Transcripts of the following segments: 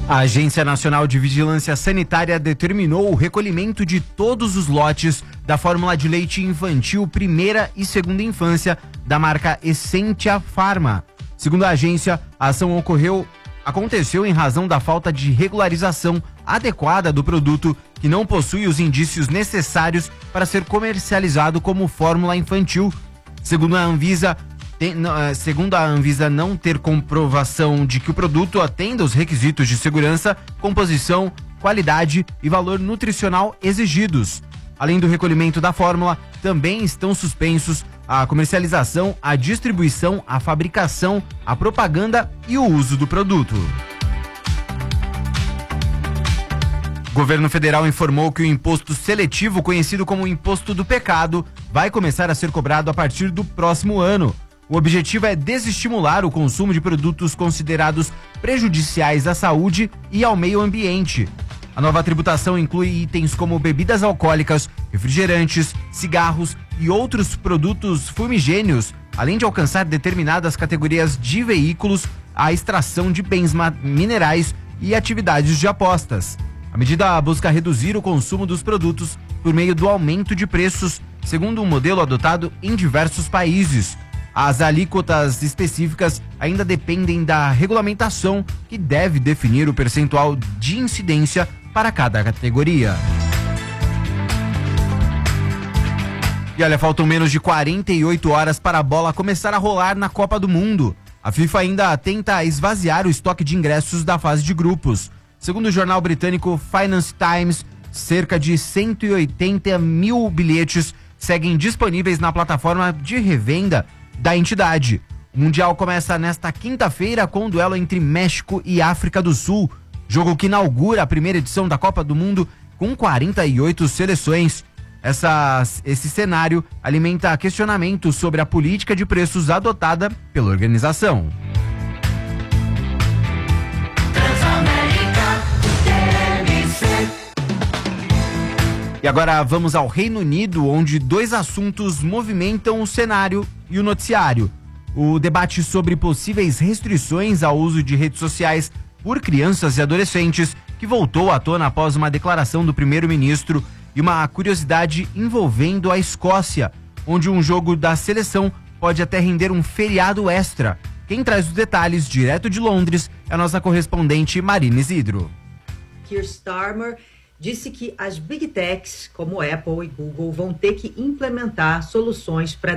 A Agência Nacional de Vigilância Sanitária determinou o recolhimento de todos os lotes da fórmula de leite infantil primeira e segunda infância da marca Essentia Pharma. Segundo a agência, a ação aconteceu em razão da falta de regularização adequada do produto, que não possui os indícios necessários para ser comercializado como fórmula infantil. Segundo a Anvisa não ter comprovação de que o produto atenda os requisitos de segurança, composição, qualidade e valor nutricional exigidos. Além do recolhimento da fórmula, também estão suspensos a comercialização, a distribuição, a fabricação, a propaganda e o uso do produto. O governo federal informou que o imposto seletivo, conhecido como Imposto do Pecado, vai começar a ser cobrado a partir do próximo ano. O objetivo é desestimular o consumo de produtos considerados prejudiciais à saúde e ao meio ambiente. A nova tributação inclui itens como bebidas alcoólicas, refrigerantes, cigarros e outros produtos fumigênios, além de alcançar determinadas categorias de veículos, a extração de bens minerais e atividades de apostas. A medida busca reduzir o consumo dos produtos por meio do aumento de preços, segundo um modelo adotado em diversos países. As alíquotas específicas ainda dependem da regulamentação, que deve definir o percentual de incidência para cada categoria. E olha, faltam menos de 48 horas para a bola começar a rolar na Copa do Mundo. A FIFA ainda tenta esvaziar o estoque de ingressos da fase de grupos. Segundo o jornal britânico Financial Times, cerca de 180 mil bilhetes seguem disponíveis na plataforma de revenda da entidade. O Mundial começa nesta quinta-feira com um duelo entre México e África do Sul, jogo que inaugura a primeira edição da Copa do Mundo com 48 seleções. Esse cenário alimenta questionamentos sobre a política de preços adotada pela organização. E agora vamos ao Reino Unido, onde dois assuntos movimentam o cenário e o noticiário. O debate sobre possíveis restrições ao uso de redes sociais por crianças e adolescentes, que voltou à tona após uma declaração do primeiro-ministro, e uma curiosidade envolvendo a Escócia, onde um jogo da seleção pode até render um feriado extra. Quem traz os detalhes direto de Londres é a nossa correspondente Marina Isidro. Keir Starmer disse que as Big Techs, como Apple e Google, vão ter que implementar soluções para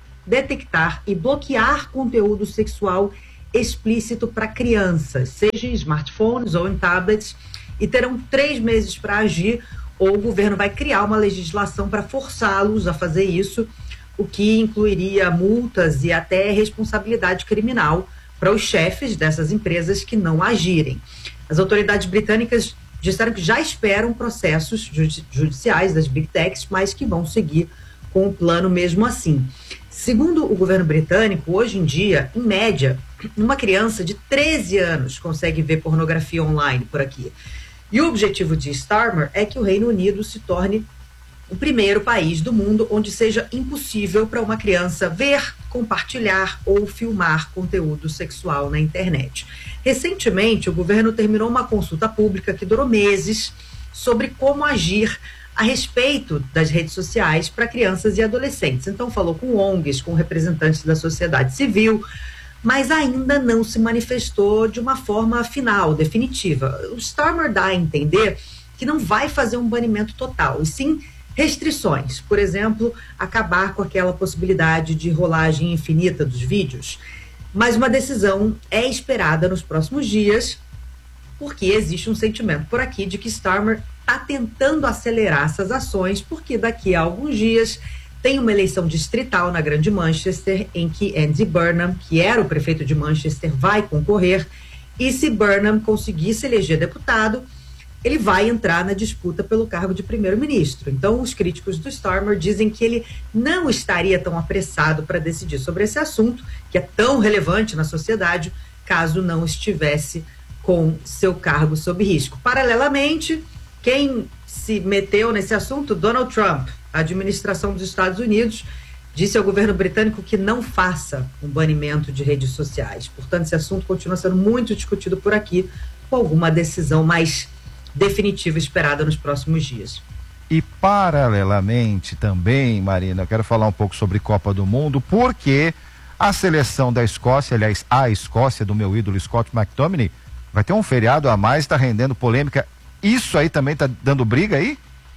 detectar e bloquear conteúdo sexual explícito para crianças, seja em smartphones ou em tablets, e terão 3 meses para agir, ou o governo vai criar uma legislação para forçá-los a fazer isso, o que incluiria multas e até responsabilidade criminal para os chefes dessas empresas que não agirem. As autoridades britânicas disseram que já esperam processos judiciais das Big Techs, mas que vão seguir com o plano mesmo assim. Segundo o governo britânico, hoje em dia, em média, uma criança de 13 anos consegue ver pornografia online por aqui. E o objetivo de Starmer é que o Reino Unido se torne o primeiro país do mundo onde seja impossível para uma criança ver, compartilhar ou filmar conteúdo sexual na internet. Recentemente, o governo terminou uma consulta pública que durou meses sobre como agir a respeito das redes sociais para crianças e adolescentes. Então, falou com ONGs, com representantes da sociedade civil, mas ainda não se manifestou de uma forma final, definitiva. O Starmer dá a entender que não vai fazer um banimento total, e sim restrições. Por exemplo, acabar com aquela possibilidade de rolagem infinita dos vídeos. Mas uma decisão é esperada nos próximos dias, porque existe um sentimento por aqui de que Starmer está tentando acelerar essas ações, porque daqui a alguns dias tem uma eleição distrital na Grande Manchester, em que Andy Burnham, que era o prefeito de Manchester, vai concorrer, e se Burnham conseguir se eleger deputado, ele vai entrar na disputa pelo cargo de primeiro-ministro. Então, os críticos do Starmer dizem que ele não estaria tão apressado para decidir sobre esse assunto, que é tão relevante na sociedade, caso não estivesse com seu cargo sob risco. Paralelamente, quem se meteu nesse assunto? Donald Trump. A administração dos Estados Unidos disse ao governo britânico que não faça um banimento de redes sociais. Portanto, esse assunto continua sendo muito discutido por aqui, com alguma decisão mais definitiva esperada nos próximos dias. E paralelamente também, Marina, eu quero falar um pouco sobre Copa do Mundo, porque a seleção da Escócia, aliás, a Escócia do meu ídolo Scott McTominay, vai ter um feriado a mais, está rendendo polêmica. Isso aí também está dando briga aí?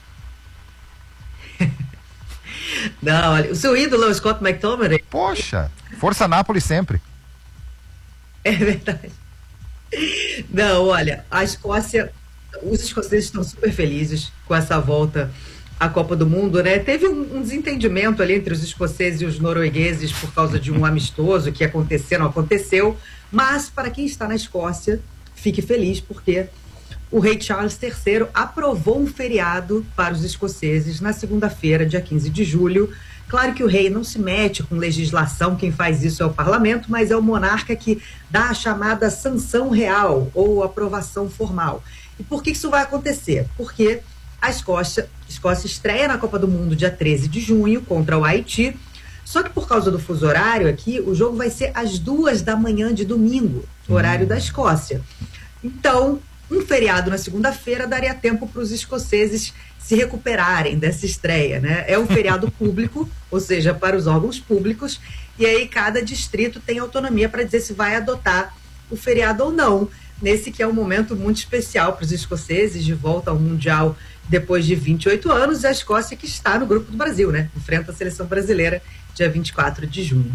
Não, olha, o seu ídolo é o Scott McTominay. Poxa, força Nápoles sempre. É verdade. Não, olha, a Escócia, os escoceses estão super felizes com essa volta à Copa do Mundo, né? Teve um desentendimento ali entre os escoceses e os noruegueses por causa de um amistoso que não aconteceu, mas para quem está na Escócia, fique feliz porque o rei Charles III aprovou um feriado para os escoceses na segunda-feira, dia 15 de julho. Claro que o rei não se mete com legislação, quem faz isso é o parlamento, mas é o monarca que dá a chamada sanção real ou aprovação formal. E por que isso vai acontecer? Porque a Escócia estreia na Copa do Mundo dia 13 de junho contra o Haiti, só que por causa do fuso horário aqui, o jogo vai ser às 2h de domingo, horário da Escócia. Então, um feriado na segunda-feira daria tempo para os escoceses se recuperarem dessa estreia, né? É um feriado público, ou seja, para os órgãos públicos, e aí cada distrito tem autonomia para dizer se vai adotar o feriado ou não, nesse que é um momento muito especial para os escoceses, de volta ao Mundial depois de 28 anos, e a Escócia que está no grupo do Brasil, né? Enfrenta a seleção brasileira dia 24 de junho.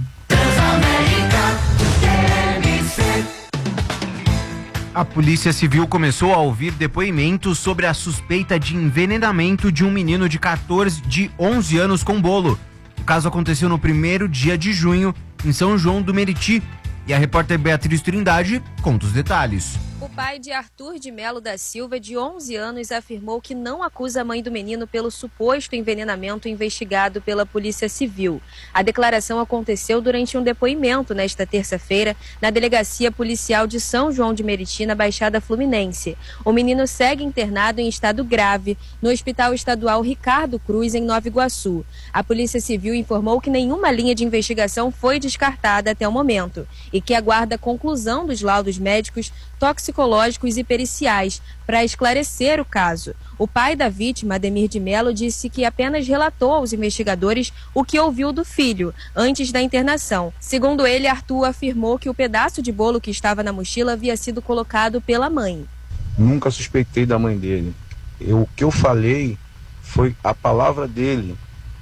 A Polícia Civil começou a ouvir depoimentos sobre a suspeita de envenenamento de um menino de 11 anos com bolo. O caso aconteceu no 1º dia de junho, em São João do Meriti. E a repórter Beatriz Trindade conta os detalhes. O pai de Arthur de Melo da Silva, de 11 anos, afirmou que não acusa a mãe do menino pelo suposto envenenamento investigado pela Polícia Civil. A declaração aconteceu durante um depoimento nesta terça-feira na Delegacia Policial de São João de Meriti, na Baixada Fluminense. O menino segue internado em estado grave no Hospital Estadual Ricardo Cruz, em Nova Iguaçu. A Polícia Civil informou que nenhuma linha de investigação foi descartada até o momento e que aguarda a conclusão dos laudos médicos, toxicológicos e periciais para esclarecer o caso. O pai da vítima, Ademir de Melo, disse que apenas relatou aos investigadores o que ouviu do filho antes da internação. Segundo ele, Arthur afirmou que o pedaço de bolo que estava na mochila havia sido colocado pela mãe. Nunca suspeitei da mãe dele. O que eu falei foi a palavra dele.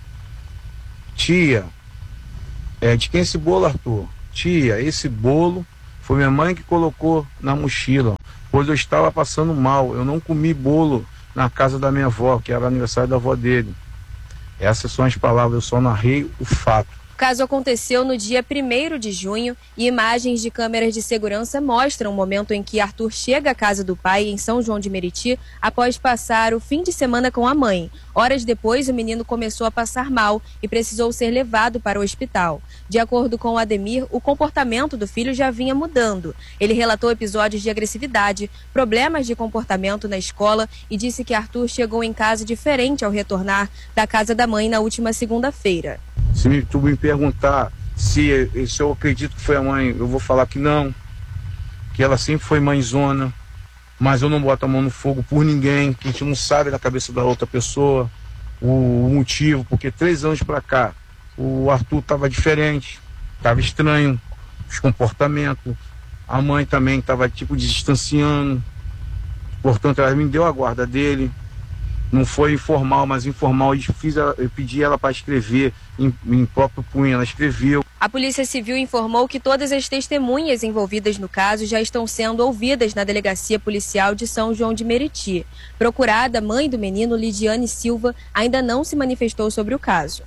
Tia, de quem é esse bolo, Arthur? Tia, esse bolo foi minha mãe que colocou na mochila, pois eu estava passando mal. Eu não comi bolo na casa da minha avó, que era aniversário da avó dele. Essas são as palavras, eu só narrei o fato. O caso aconteceu no dia 1º de junho e imagens de câmeras de segurança mostram o momento em que Arthur chega à casa do pai em São João de Meriti após passar o fim de semana com a mãe. Horas depois, o menino começou a passar mal e precisou ser levado para o hospital. De acordo com o Ademir, o comportamento do filho já vinha mudando. Ele relatou episódios de agressividade, problemas de comportamento na escola e disse que Arthur chegou em casa diferente ao retornar da casa da mãe na última segunda-feira. Se tu me perguntar se eu acredito que foi a mãe, eu vou falar que não, que ela sempre foi mãezona, mas eu não boto a mão no fogo por ninguém, que a gente não sabe da cabeça da outra pessoa o motivo, porque 3 anos pra cá o Arthur estava diferente, estava estranho, os comportamentos, a mãe também estava distanciando, portanto ela me deu a guarda dele. Não foi informal, mas informal. Eu pedi ela para escrever em próprio punho, ela escreveu. A Polícia Civil informou que todas as testemunhas envolvidas no caso já estão sendo ouvidas na Delegacia Policial de São João de Meriti. Procurada, a mãe do menino, Lidiane Silva, ainda não se manifestou sobre o caso.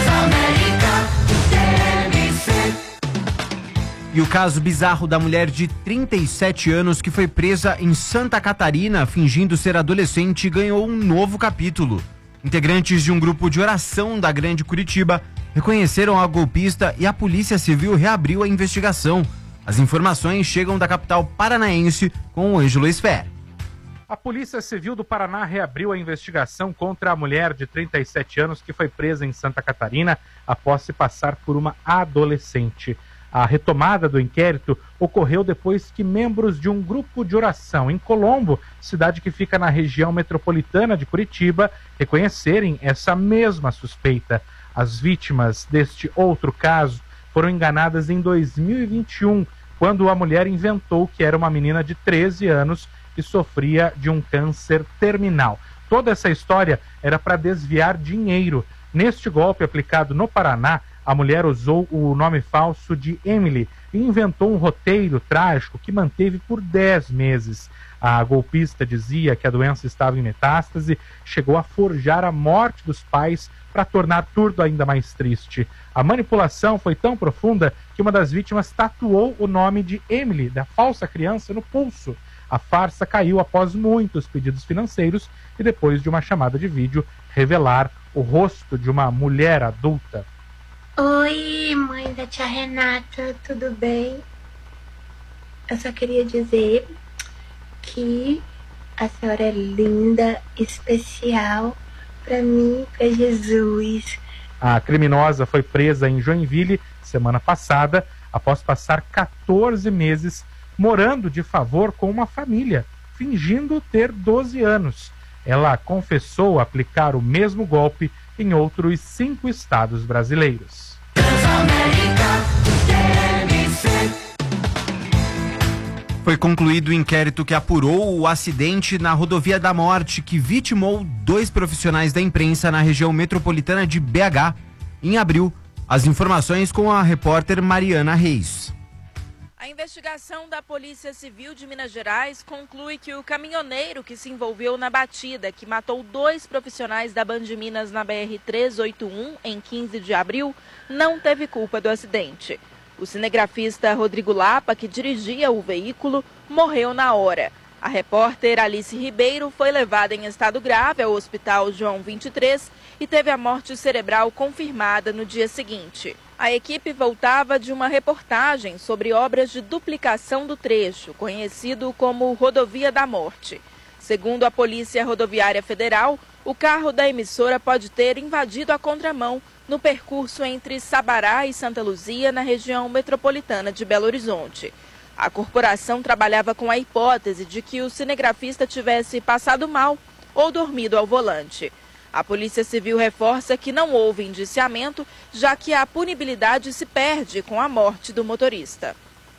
E o caso bizarro da mulher de 37 anos que foi presa em Santa Catarina fingindo ser adolescente ganhou um novo capítulo. Integrantes de um grupo de oração da Grande Curitiba reconheceram a golpista e a Polícia Civil reabriu a investigação. As informações chegam da capital paranaense com o Ângelo Esfer. A Polícia Civil do Paraná reabriu a investigação contra a mulher de 37 anos que foi presa em Santa Catarina após se passar por uma adolescente. A retomada do inquérito ocorreu depois que membros de um grupo de oração em Colombo, cidade que fica na região metropolitana de Curitiba, reconhecerem essa mesma suspeita. As vítimas deste outro caso foram enganadas em 2021, quando a mulher inventou que era uma menina de 13 anos que sofria de um câncer terminal. Toda essa história era para desviar dinheiro. Neste golpe aplicado no Paraná, a mulher usou o nome falso de Emily e inventou um roteiro trágico que manteve por 10 meses. A golpista dizia que a doença estava em metástase, chegou a forjar a morte dos pais para tornar tudo ainda mais triste. A manipulação foi tão profunda que uma das vítimas tatuou o nome de Emily, da falsa criança, no pulso. A farsa caiu após muitos pedidos financeiros e depois de uma chamada de vídeo revelar o rosto de uma mulher adulta. Oi, mãe da tia Renata, tudo bem? Eu só queria dizer que a senhora é linda, especial para mim, para Jesus. A criminosa foi presa em Joinville semana passada, após passar 14 meses morando de favor com uma família, fingindo ter 12 anos. Ela confessou aplicar o mesmo golpe em outros 5 estados brasileiros. Foi concluído o inquérito que apurou o acidente na Rodovia da Morte, que vitimou 2 profissionais da imprensa na região metropolitana de BH, em abril. As informações com a repórter Mariana Reis. A investigação da Polícia Civil de Minas Gerais conclui que o caminhoneiro que se envolveu na batida, que matou 2 profissionais da Band Minas na BR-381 em 15 de abril, não teve culpa do acidente. O cinegrafista Rodrigo Lapa, que dirigia o veículo, morreu na hora. A repórter Alice Ribeiro foi levada em estado grave ao Hospital João 23 e teve a morte cerebral confirmada no dia seguinte. A equipe voltava de uma reportagem sobre obras de duplicação do trecho, conhecido como Rodovia da Morte. Segundo a Polícia Rodoviária Federal, o carro da emissora pode ter invadido a contramão no percurso entre Sabará e Santa Luzia, na região metropolitana de Belo Horizonte. A corporação trabalhava com a hipótese de que o cinegrafista tivesse passado mal ou dormido ao volante. A Polícia Civil reforça que não houve indiciamento, já que a punibilidade se perde com a morte do motorista.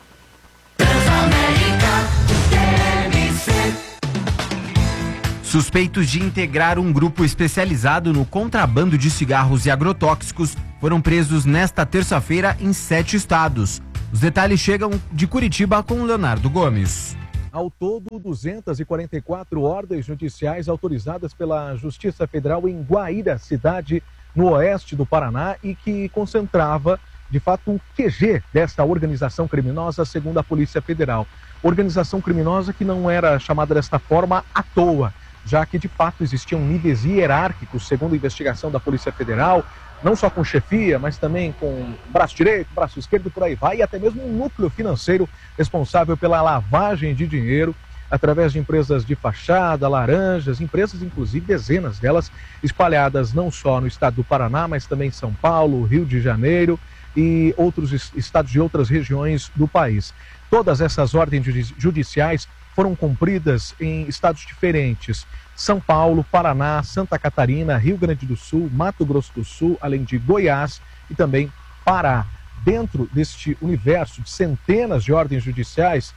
Suspeitos de integrar um grupo especializado no contrabando de cigarros e agrotóxicos foram presos nesta terça-feira em 7 estados. Os detalhes chegam de Curitiba com Leonardo Gomes. Ao todo, 244 ordens judiciais autorizadas pela Justiça Federal em Guaíra, cidade no oeste do Paraná, e que concentrava, de fato, o QG desta organização criminosa, segundo a Polícia Federal. Organização criminosa que não era chamada desta forma à toa, já que, de fato, existiam níveis hierárquicos, segundo a investigação da Polícia Federal, não só com chefia, mas também com braço direito, braço esquerdo, por aí vai, e até mesmo um núcleo financeiro responsável pela lavagem de dinheiro através de empresas de fachada, laranjas, empresas, inclusive dezenas delas, espalhadas não só no estado do Paraná, mas também em São Paulo, Rio de Janeiro e outros estados de outras regiões do país. Todas essas ordens judiciais foram cumpridas em estados diferentes: São Paulo, Paraná, Santa Catarina, Rio Grande do Sul, Mato Grosso do Sul, além de Goiás e também Pará. Dentro deste universo de centenas de ordens judiciais,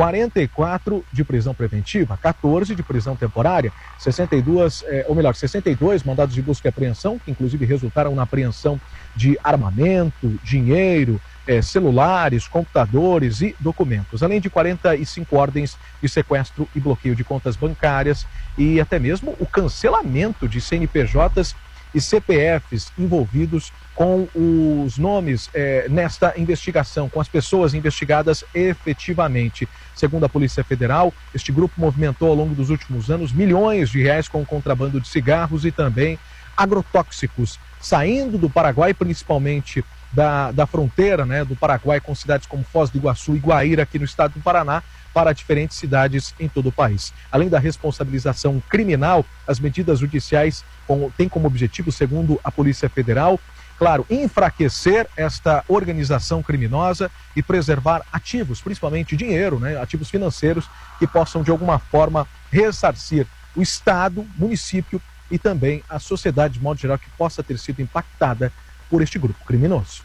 44 de prisão preventiva, 14 de prisão temporária, 62 mandados de busca e apreensão, que inclusive resultaram na apreensão de armamento, dinheiro, celulares, computadores e documentos, além de 45 ordens de sequestro e bloqueio de contas bancárias e até mesmo o cancelamento de CNPJs e CPFs envolvidos com os nomes nesta investigação, com as pessoas investigadas efetivamente. Segundo a Polícia Federal, este grupo movimentou ao longo dos últimos anos milhões de reais com o contrabando de cigarros e também agrotóxicos, saindo do Paraguai, principalmente da fronteira, né, do Paraguai, com cidades como Foz do Iguaçu e Guaíra, aqui no estado do Paraná, para diferentes cidades em todo o país. Além da responsabilização criminal, as medidas judiciais têm como objetivo, segundo a Polícia Federal, claro, enfraquecer esta organização criminosa e preservar ativos, principalmente dinheiro, né, ativos financeiros que possam de alguma forma ressarcir o Estado, município e também a sociedade de modo geral que possa ter sido impactada por este grupo criminoso.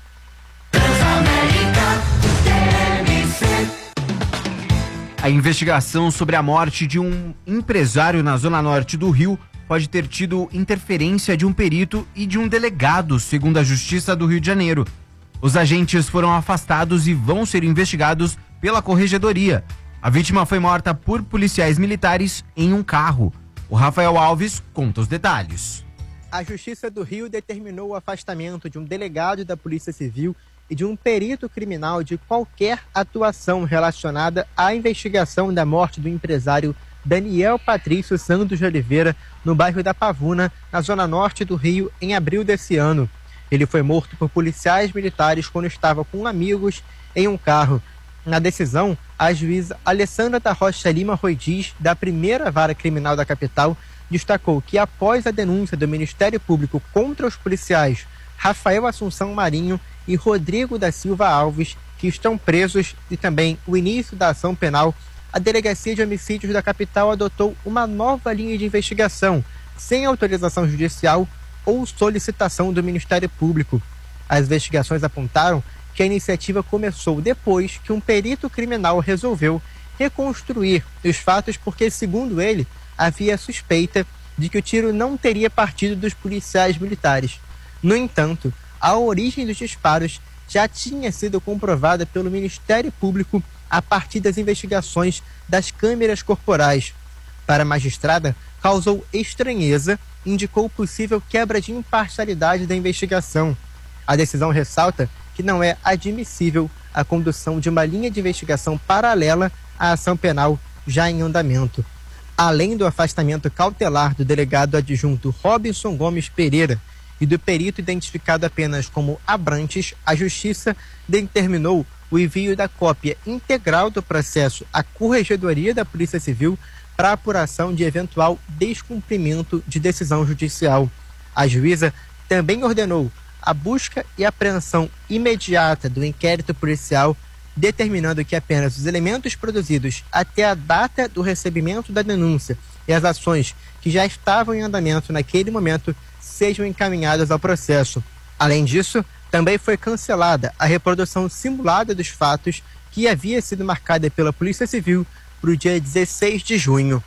A investigação sobre a morte de um empresário na zona norte do Rio pode ter tido interferência de um perito e de um delegado, segundo a Justiça do Rio de Janeiro. Os agentes foram afastados e vão ser investigados pela Corregedoria. A vítima foi morta por policiais militares em um carro. O Rafael Alves conta os detalhes. A Justiça do Rio determinou o afastamento de um delegado da Polícia Civil e de um perito criminal de qualquer atuação relacionada à investigação da morte do empresário Daniel Patrício Santos de Oliveira, no bairro da Pavuna, na zona norte do Rio, em abril desse ano. Ele foi morto por policiais militares quando estava com amigos em um carro. Na decisão, a juíza Alessandra da Rocha Lima Roidiz, da primeira vara criminal da capital, destacou que após a denúncia do Ministério Público contra os policiais Rafael Assunção Marinho e Rodrigo da Silva Alves, que estão presos, e também o início da ação penal, a Delegacia de Homicídios da capital adotou uma nova linha de investigação, sem autorização judicial ou solicitação do Ministério Público. As investigações apontaram que a iniciativa começou depois que um perito criminal resolveu reconstruir os fatos porque, segundo ele, havia suspeita de que o tiro não teria partido dos policiais militares. No entanto, a origem dos disparos já tinha sido comprovada pelo Ministério Público a partir das investigações das câmeras corporais. Para a magistrada, causou estranheza e indicou possível quebra de imparcialidade da investigação. A decisão ressalta que não é admissível a condução de uma linha de investigação paralela à ação penal já em andamento. Além do afastamento cautelar do delegado adjunto Robinson Gomes Pereira e do perito identificado apenas como Abrantes, a Justiça determinou o envio da cópia integral do processo à Corregedoria da Polícia Civil para apuração de eventual descumprimento de decisão judicial. A juíza também ordenou a busca e apreensão imediata do inquérito policial, determinando que apenas os elementos produzidos até a data do recebimento da denúncia e as ações que já estavam em andamento naquele momento sejam encaminhadas ao processo. Além disso, também foi cancelada a reprodução simulada dos fatos que havia sido marcada pela Polícia Civil para o dia 16 de junho.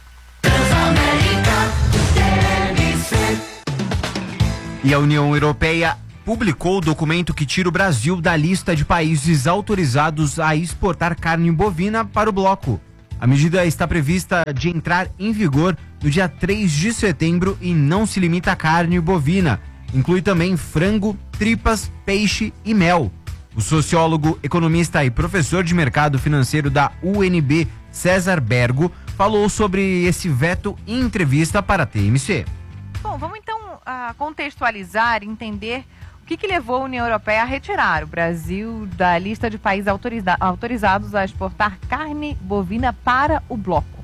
E a União Europeia publicou o documento que tira o Brasil da lista de países autorizados a exportar carne bovina para o bloco. A medida está prevista de entrar em vigor no dia 3 de setembro e não se limita à carne bovina. Inclui também frango, tripas, peixe e mel. O sociólogo, economista e professor de mercado financeiro da UNB, César Bergo, falou sobre esse veto em entrevista para a TMC. Bom, vamos então contextualizar e entender o que levou a União Europeia a retirar o Brasil da lista de países autorizados a exportar carne bovina para o bloco.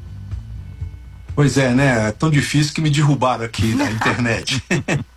Pois é, né? É tão difícil que me derrubaram aqui na internet.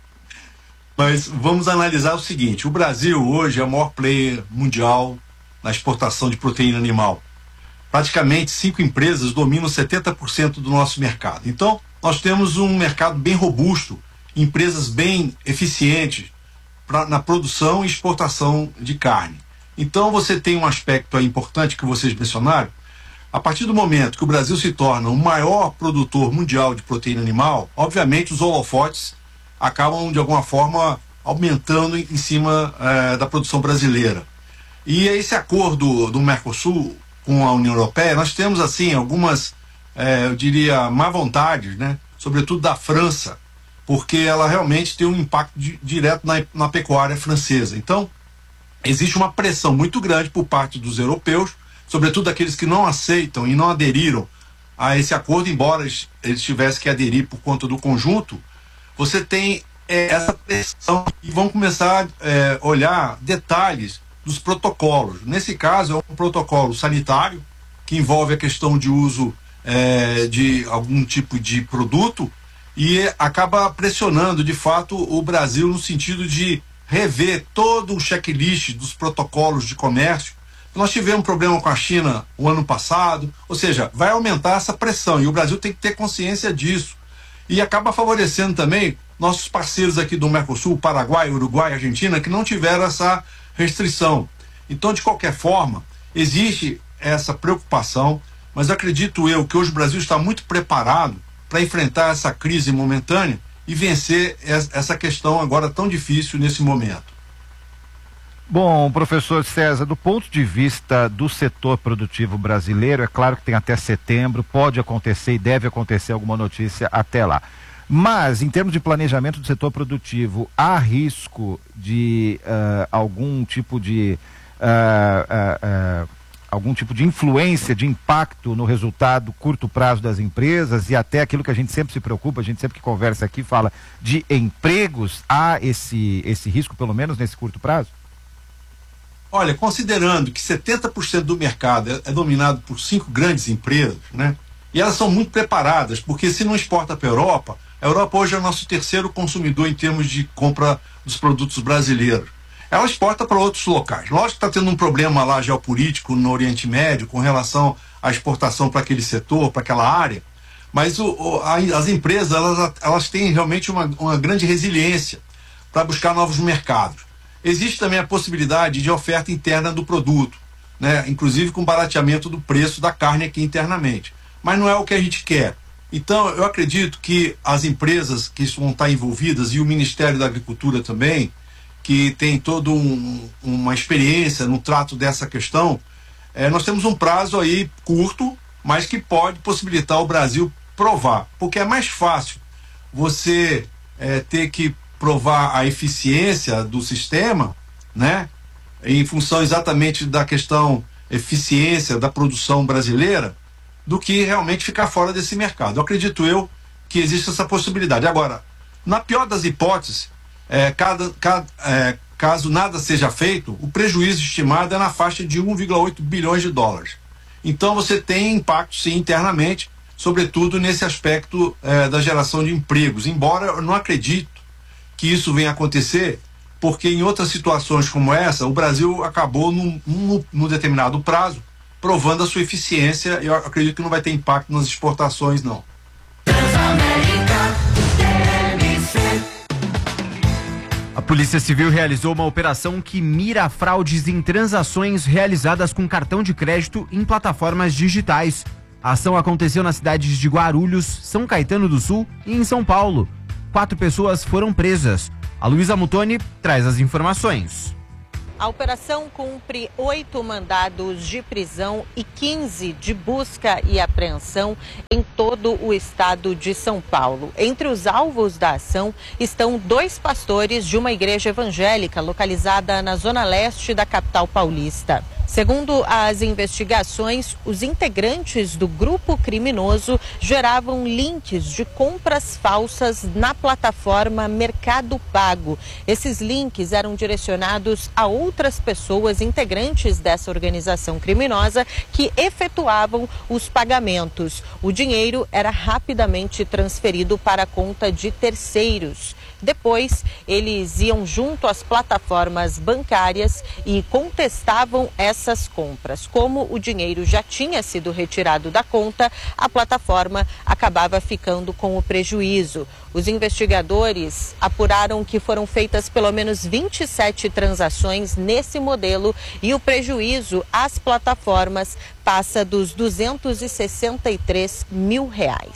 Mas vamos analisar o seguinte: o Brasil hoje é o maior player mundial na exportação de proteína animal. Praticamente 5 empresas dominam 70% do nosso mercado. Então, nós temos um mercado bem robusto, empresas bem eficientes na produção e exportação de carne. Então, você tem um aspecto aí importante que vocês mencionaram. A partir do momento que o Brasil se torna o maior produtor mundial de proteína animal, obviamente os holofotes acabam de alguma forma aumentando em cima da produção brasileira. E esse acordo do Mercosul com a União Europeia, nós temos assim algumas, eu diria, má vontades, né? Sobretudo da França, porque ela realmente tem um impacto direto na pecuária francesa. Então, existe uma pressão muito grande por parte dos europeus, sobretudo aqueles que não aceitam e não aderiram a esse acordo, embora eles tivessem que aderir por conta do conjunto. Você tem essa pressão e vão começar a olhar detalhes dos protocolos. Nesse caso, é um protocolo sanitário que envolve a questão de uso de algum tipo de produto e acaba pressionando, de fato, o Brasil no sentido de rever todo o checklist dos protocolos de comércio. Nós tivemos um problema com a China o ano passado, ou seja, vai aumentar essa pressão e o Brasil tem que ter consciência disso. E acaba favorecendo também nossos parceiros aqui do Mercosul, Paraguai, Uruguai, Argentina, que não tiveram essa restrição. Então, de qualquer forma, existe essa preocupação, mas acredito eu que hoje o Brasil está muito preparado para enfrentar essa crise momentânea e vencer essa questão agora tão difícil nesse momento. Bom, professor César, do ponto de vista do setor produtivo brasileiro, é claro que tem até setembro, pode acontecer e deve acontecer alguma notícia até lá. Mas, em termos de planejamento do setor produtivo, há risco de algum tipo de influência, de impacto no resultado curto prazo das empresas e até aquilo que a gente sempre se preocupa, a gente sempre que conversa aqui fala de empregos, há esse risco pelo menos nesse curto prazo? Olha, considerando que 70% do mercado é dominado por 5 grandes empresas, né? E elas são muito preparadas, porque se não exporta para a Europa hoje é o nosso terceiro consumidor em termos de compra dos produtos brasileiros. Ela exporta para outros locais. Lógico que está tendo um problema lá geopolítico no Oriente Médio com relação à exportação para aquele setor, para aquela área, mas as empresas elas têm realmente uma grande resiliência para buscar novos mercados. Existe também a possibilidade de oferta interna do produto, né? Inclusive com barateamento do preço da carne aqui internamente. Mas não é o que a gente quer. Então, eu acredito que as empresas que vão estar envolvidas e o Ministério da Agricultura também, que tem toda uma experiência no trato dessa questão, nós temos um prazo aí curto, mas que pode possibilitar o Brasil provar. Porque é mais fácil você ter que provar a eficiência do sistema, né, em função exatamente da questão eficiência da produção brasileira, do que realmente ficar fora desse mercado. Eu acredito que existe essa possibilidade. Agora, na pior das hipóteses, caso nada seja feito, o prejuízo estimado é na faixa de 1,8 bilhões de dólares. Então você tem impacto sim internamente, sobretudo nesse aspecto da geração de empregos, embora eu não acredito que isso venha acontecer, porque em outras situações como essa, o Brasil acabou num determinado prazo provando a sua eficiência e eu acredito que não vai ter impacto nas exportações, não. A Polícia Civil realizou uma operação que mira fraudes em transações realizadas com cartão de crédito em plataformas digitais. A ação aconteceu nas cidades de Guarulhos, São Caetano do Sul e em São Paulo. 4 pessoas foram presas. A Luísa Mutoni traz as informações. A operação cumpre 8 mandados de prisão e 15 de busca e apreensão em todo o estado de São Paulo. Entre os alvos da ação estão 2 pastores de uma igreja evangélica localizada na zona leste da capital paulista. Segundo as investigações, os integrantes do grupo criminoso geravam links de compras falsas na plataforma Mercado Pago. Esses links eram direcionados a outras pessoas integrantes dessa organização criminosa que efetuavam os pagamentos. O dinheiro era rapidamente transferido para a conta de terceiros. Depois, eles iam junto às plataformas bancárias e contestavam essas compras. Como o dinheiro já tinha sido retirado da conta, a plataforma acabava ficando com o prejuízo. Os investigadores apuraram que foram feitas pelo menos 27 transações nesse modelo e o prejuízo às plataformas passa dos R$263 mil.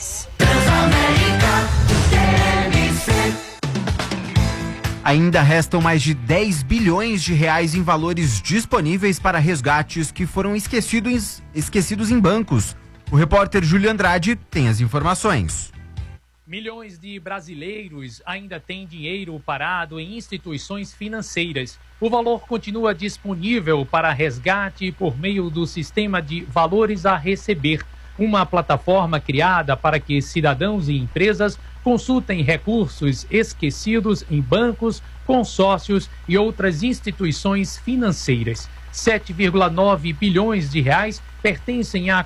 Ainda restam mais de 10 bilhões de reais em valores disponíveis para resgates que foram esquecidos em bancos. O repórter Júlio Andrade tem as informações. Milhões de brasileiros ainda têm dinheiro parado em instituições financeiras. O valor continua disponível para resgate por meio do sistema de valores a receber, uma plataforma criada para que cidadãos e empresas consultem recursos esquecidos em bancos, consórcios e outras instituições financeiras. 7,9 bilhões de reais pertencem a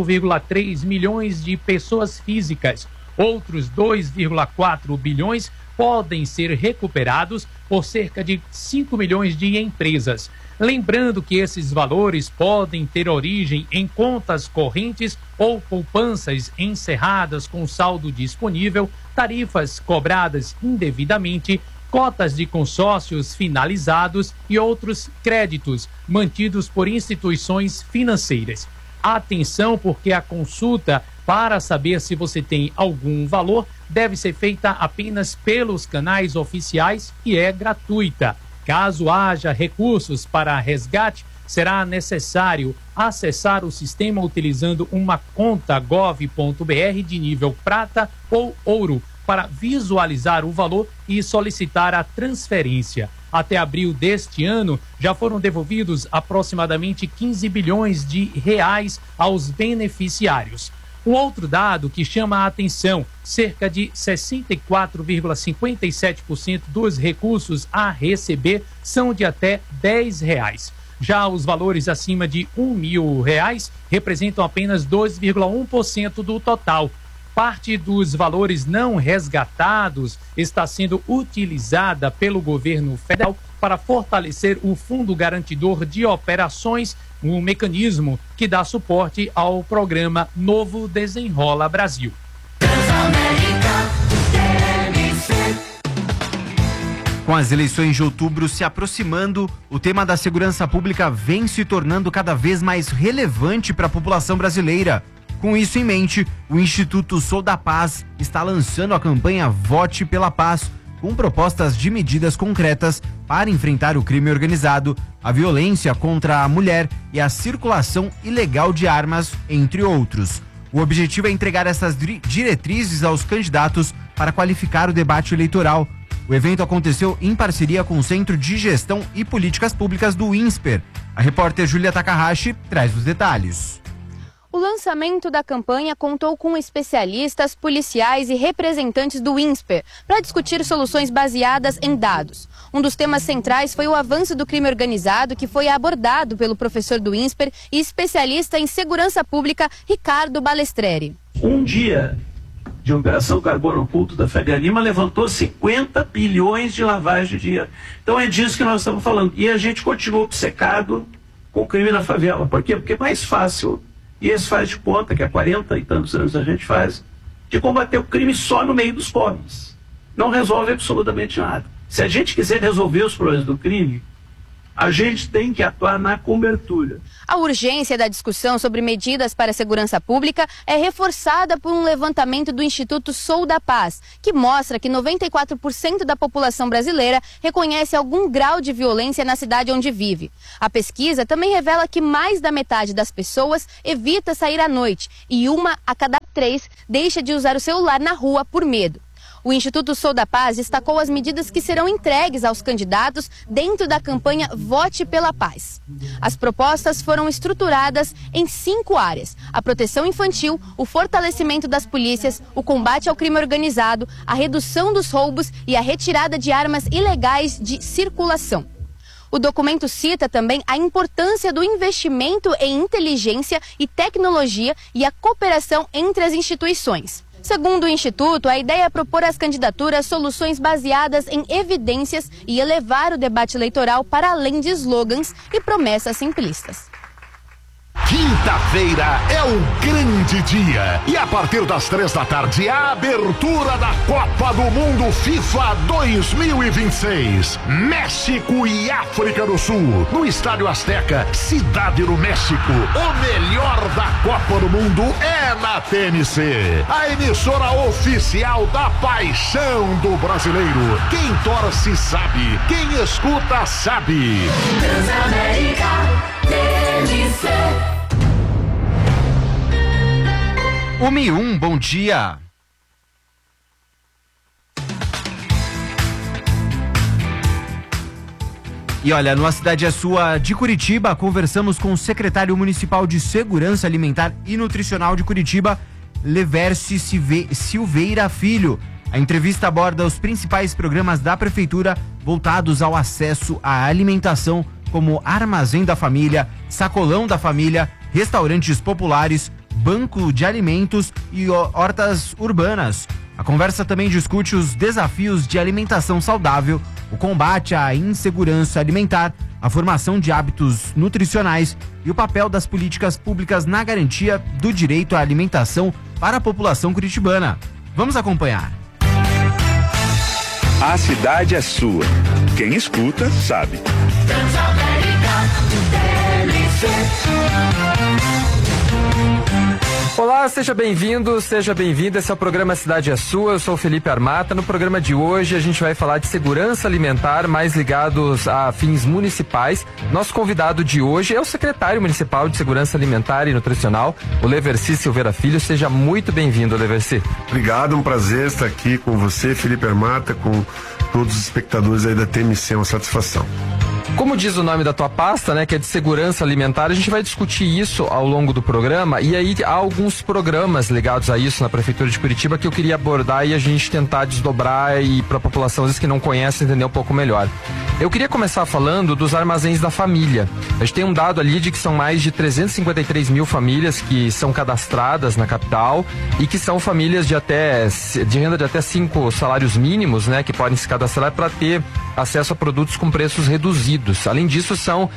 45,3 milhões de pessoas físicas. Outros 2,4 bilhões podem ser recuperados por cerca de 5 milhões de empresas. Lembrando que esses valores podem ter origem em contas correntes ou poupanças encerradas com saldo disponível, tarifas cobradas indevidamente, cotas de consórcios finalizados e outros créditos mantidos por instituições financeiras. Atenção, porque a consulta para saber se você tem algum valor deve ser feita apenas pelos canais oficiais e é gratuita. Caso haja recursos para resgate, será necessário acessar o sistema utilizando uma conta gov.br de nível prata ou ouro para visualizar o valor e solicitar a transferência. Até abril deste ano, já foram devolvidos aproximadamente 15 bilhões de reais aos beneficiários. Um outro dado que chama a atenção, cerca de 64,57% dos recursos a receber são de até R$10. Já os valores acima de R$1.000 representam apenas 2,1% do total. Parte dos valores não resgatados está sendo utilizada pelo governo federal para fortalecer o Fundo Garantidor de Operações, um mecanismo que dá suporte ao programa Novo Desenrola Brasil. Com as eleições de outubro se aproximando, o tema da segurança pública vem se tornando cada vez mais relevante para a população brasileira. Com isso em mente, o Instituto Sou da Paz está lançando a campanha Vote pela Paz, com propostas de medidas concretas para enfrentar o crime organizado, a violência contra a mulher e a circulação ilegal de armas, entre outros. O objetivo é entregar essas diretrizes aos candidatos para qualificar o debate eleitoral. O evento aconteceu em parceria com o Centro de Gestão e Políticas Públicas do INSPER. A repórter Júlia Takahashi traz os detalhes. O lançamento da campanha contou com especialistas, policiais e representantes do INSPER para discutir soluções baseadas em dados. Um dos temas centrais foi o avanço do crime organizado, que foi abordado pelo professor do INSPER e especialista em segurança pública, Ricardo Balestreri. Um dia de Operação Carbono Oculto da Faria Lima levantou 50 bilhões de lavagem de dinheiro. Então é disso que nós estamos falando. E a gente continua obcecado com o crime na favela. Por quê? Porque é mais fácil. E esse faz de conta, que há 40 e tantos anos a gente faz, de combater o crime só no meio dos pobres. Não resolve absolutamente nada. Se a gente quiser resolver os problemas do crime, a gente tem que atuar na cobertura. A urgência da discussão sobre medidas para a segurança pública é reforçada por um levantamento do Instituto Sou da Paz, que mostra que 94% da população brasileira reconhece algum grau de violência na cidade onde vive. A pesquisa também revela que mais da metade das pessoas evita sair à noite e 1 a cada 3 deixa de usar o celular na rua por medo. O Instituto Sou da Paz destacou as medidas que serão entregues aos candidatos dentro da campanha Vote pela Paz. As propostas foram estruturadas em 5 áreas: a proteção infantil, o fortalecimento das polícias, o combate ao crime organizado, a redução dos roubos e a retirada de armas ilegais de circulação. O documento cita também a importância do investimento em inteligência e tecnologia e a cooperação entre as instituições. Segundo o Instituto, a ideia é propor às candidaturas soluções baseadas em evidências e elevar o debate eleitoral para além de slogans e promessas simplistas. Quinta-feira é o grande dia e a partir das 3 da tarde a abertura da Copa do Mundo FIFA 2026. México e África do Sul, no Estádio Azteca, Cidade do México. O melhor da Copa do Mundo é na TNC, a emissora oficial da paixão do brasileiro. Quem torce sabe, quem escuta sabe. Transamérica TNC. 1:01, bom dia. E olha, no A Cidade é Sua de Curitiba, conversamos com o secretário municipal de Segurança Alimentar e Nutricional de Curitiba, Leverce Silveira Filho. A entrevista aborda os principais programas da prefeitura voltados ao acesso à alimentação, como Armazém da Família, Sacolão da Família, restaurantes populares, banco de alimentos e hortas urbanas. A conversa também discute os desafios de alimentação saudável, o combate à insegurança alimentar, a formação de hábitos nutricionais e o papel das políticas públicas na garantia do direito à alimentação para a população curitibana. Vamos acompanhar. A cidade é sua. Quem escuta, sabe. Olá, seja bem-vindo, seja bem-vinda. Esse é o programa Cidade é Sua. Eu sou o Felipe Armata. No programa de hoje a gente vai falar de segurança alimentar, mais ligados a fins municipais. Nosso convidado de hoje é o secretário municipal de Segurança Alimentar e Nutricional, o Leverci Silveira Filho. Seja muito bem-vindo, Leverci. Obrigado, um prazer estar aqui com você, Felipe Armata, com todos os espectadores aí da TMC, uma satisfação. Como diz o nome da tua pasta, né, que é de segurança alimentar, a gente vai discutir isso ao longo do programa, e aí há alguns programas ligados a isso na Prefeitura de Curitiba que eu queria abordar e a gente tentar desdobrar e para a população, às vezes, que não conhece, entender um pouco melhor. Eu queria começar falando dos armazéns da família. A gente tem um dado ali de que são mais de 353 mil famílias que são cadastradas na capital e que são famílias de renda de até 5 salários mínimos, né, que podem se cadastrar para ter acesso a produtos com preços reduzidos. Além disso, são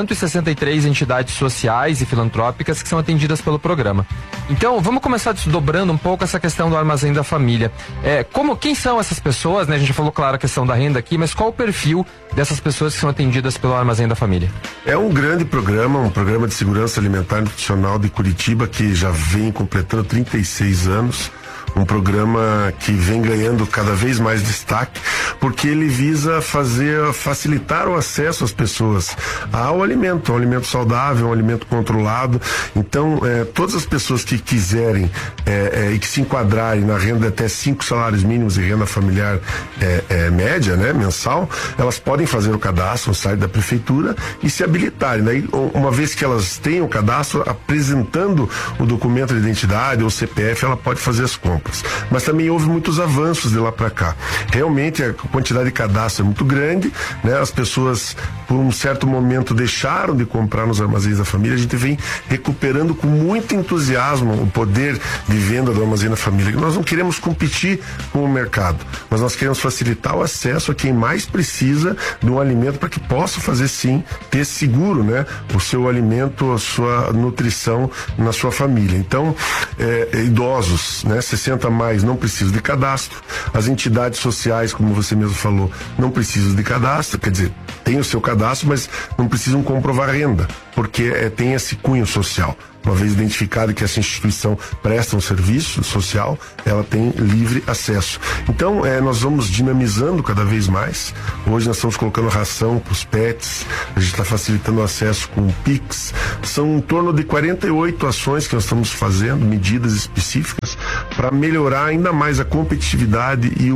163 entidades sociais e filantrópicas que são atendidas pelo programa. Então, vamos começar desdobrando um pouco essa questão do armazém da família. Quem são essas pessoas, né? A gente já falou, claro, a questão da renda aqui, mas qual o perfil dessas pessoas que são atendidas pelo armazém da família? É um grande programa, um programa de segurança alimentar e nutricional de Curitiba que já vem completando 36 anos. Um programa que vem ganhando cada vez mais destaque, porque ele visa facilitar o acesso às pessoas ao alimento, um alimento saudável, um alimento controlado. Então, todas as pessoas que quiserem e que se enquadrarem na renda de até 5 salários mínimos e renda familiar média, né, mensal, elas podem fazer o cadastro no site da prefeitura e se habilitarem. Daí, uma vez que elas tenham o cadastro, apresentando o documento de identidade ou CPF, ela pode fazer as compras. Mas também houve muitos avanços de lá para cá. Realmente a quantidade de cadastro é muito grande, né? As pessoas por um certo momento deixaram de comprar nos armazéns da família. A gente vem recuperando com muito entusiasmo o poder de venda do armazém da família. Nós não queremos competir com o mercado, mas nós queremos facilitar o acesso a quem mais precisa de um alimento para que possa fazer sim, ter seguro, né? O seu alimento, a sua nutrição na sua família. Então, idosos, né? 60 a mais não precisam de cadastro. As entidades sociais, como você mesmo falou, não precisam de cadastro, quer dizer, tem o seu cadastro, mas não precisam comprovar renda, porque tem esse cunho social. Uma vez identificado que essa instituição presta um serviço social, ela tem livre acesso. Então, nós vamos dinamizando cada vez mais. Hoje nós estamos colocando ração para os pets, a gente está facilitando o acesso com o Pix. São em torno de 48 ações que nós estamos fazendo, medidas específicas, para melhorar ainda mais a competitividade e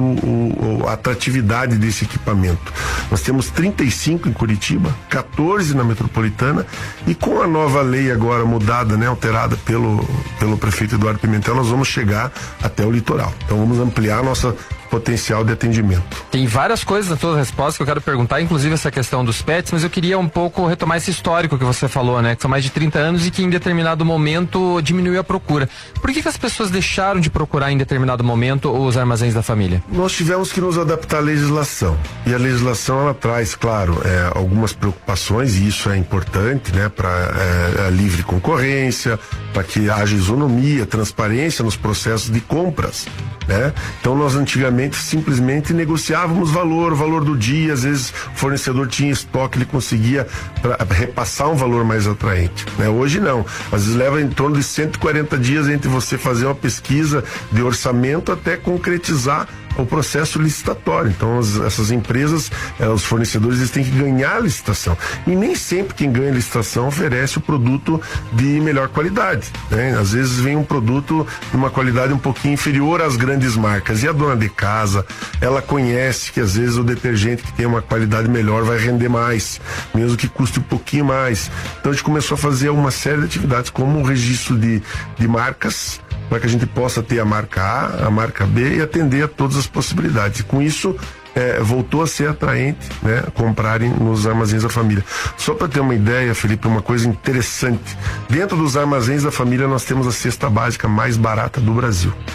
a atratividade desse equipamento. Nós temos 35 em Curitiba, 14 na metropolitana, e com a nova lei agora mudada, né, alterada pelo prefeito Eduardo Pimentel, nós vamos chegar até o litoral. Então vamos ampliar nossa potencial de atendimento. Tem várias coisas na tua resposta que eu quero perguntar, inclusive essa questão dos pets, mas eu queria um pouco retomar esse histórico que você falou, né? Que são mais de 30 anos e que em determinado momento diminuiu a procura. Por que as pessoas deixaram de procurar em determinado momento os armazéns da família? Nós tivemos que nos adaptar à legislação. E a legislação, ela traz, claro, algumas preocupações, e isso é importante, né? Para a livre concorrência, para que haja isonomia, transparência nos processos de compras, né? Então nós antigamente simplesmente negociávamos o valor do dia, às vezes o fornecedor tinha estoque, ele conseguia repassar um valor mais atraente, né? Hoje não, às vezes leva em torno de 140 dias entre você fazer uma pesquisa de orçamento até concretizar o processo licitatório. Então essas empresas, os fornecedores, eles têm que ganhar a licitação, e nem sempre quem ganha a licitação oferece o produto de melhor qualidade, né? Às vezes vem um produto de uma qualidade um pouquinho inferior às grandes marcas, e a dona de casa, ela conhece que às vezes o detergente que tem uma qualidade melhor vai render mais, mesmo que custe um pouquinho mais. Então a gente começou a fazer uma série de atividades, como o registro de marcas, para que a gente possa ter a marca A, a marca B e atender a todas as possibilidades. E com isso, voltou a ser atraente, né, comprarem nos armazéns da família. Só para ter uma ideia, Felipe, uma coisa interessante. Dentro dos armazéns da família nós temos a cesta básica mais barata do Brasil.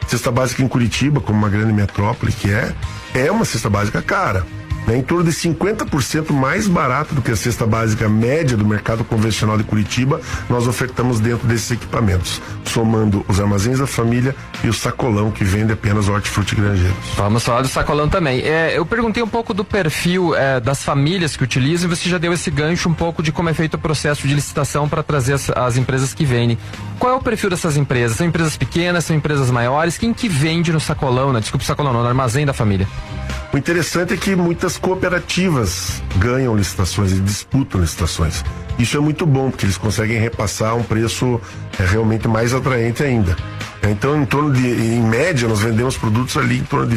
Cesta básica em Curitiba, como uma grande metrópole que é uma cesta básica cara. Em torno de 50% mais barato do que a cesta básica média do mercado convencional de Curitiba, nós ofertamos dentro desses equipamentos, somando os armazéns da família e o sacolão, que vende apenas hortifruti granjeiros. Vamos falar do sacolão também. Eu perguntei um pouco do perfil das famílias que utilizam, e você já deu esse gancho um pouco de como é feito o processo de licitação para trazer as empresas que vendem. Qual é o perfil dessas empresas? São empresas pequenas, são empresas maiores? Quem que vende no sacolão, no armazém da família? O interessante é que muitas cooperativas ganham licitações e disputam licitações. Isso é muito bom, porque eles conseguem repassar um preço realmente mais atraente ainda. Então, em média, nós vendemos produtos ali em torno de